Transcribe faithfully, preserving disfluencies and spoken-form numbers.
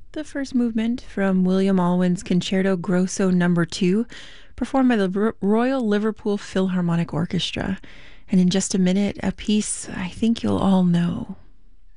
The first movement from William Alwyn's Concerto Grosso Number two, performed by the R- Royal Liverpool Philharmonic Orchestra. And in just a minute, a piece I think you'll all know.